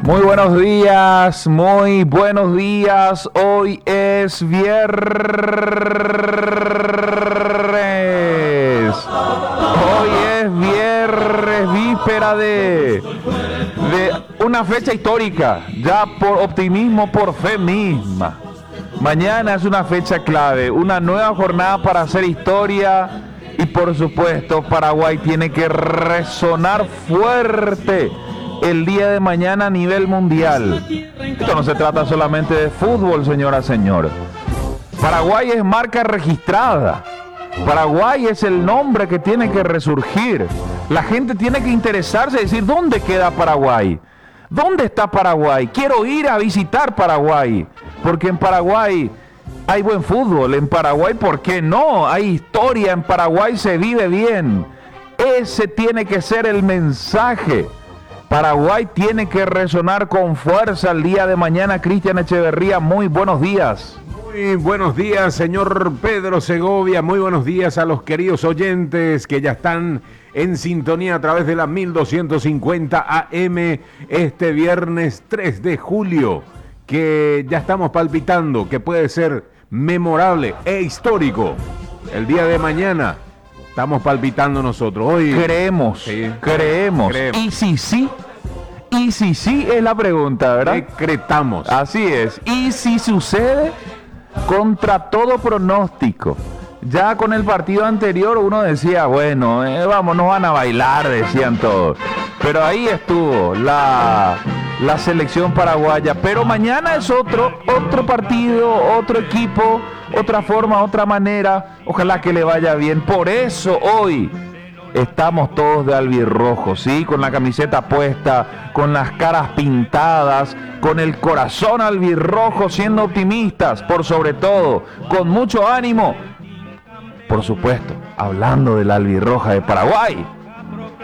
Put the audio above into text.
Muy buenos días, muy buenos días. Hoy es viernes. Hoy es viernes, víspera de una fecha histórica, ya por optimismo, por fe misma. Mañana es una fecha clave, una nueva jornada para hacer historia y por supuesto Paraguay tiene que resonar fuerte el día de mañana a nivel mundial. Esto no se trata solamente de fútbol, señora, señor. Paraguay es marca registrada. Paraguay es el nombre que tiene que resurgir. La gente tiene que interesarse y decir, ¿dónde queda Paraguay? ¿Dónde está Paraguay? Quiero ir a visitar Paraguay. Porque en Paraguay hay buen fútbol. En Paraguay, ¿por qué no? Hay historia. En Paraguay se vive bien. Ese tiene que ser el mensaje. Paraguay tiene que resonar con fuerza el día de mañana. Cristian Echeverría, muy buenos días. Muy buenos días, señor Pedro Segovia. Muy buenos días a los queridos oyentes que ya están en sintonía a través de la 1250 AM este viernes 3 de julio, que ya estamos palpitando que puede ser memorable e histórico el día de mañana. Estamos palpitando nosotros. Hoy creemos. Y si sí, es la pregunta, ¿verdad? Decretamos. Así es. Y si sucede contra todo pronóstico. Ya con el partido anterior uno decía, bueno, vamos, nos van a bailar, decían todos. Pero ahí estuvo la selección paraguaya. Pero mañana es otro partido, otro equipo, otra forma, otra manera. Ojalá que le vaya bien. Por eso hoy estamos todos de albirrojo, ¿sí? Con la camiseta puesta, con las caras pintadas, con el corazón albirrojo, siendo optimistas, por sobre todo, con mucho ánimo. Por supuesto, hablando de la albirroja de Paraguay.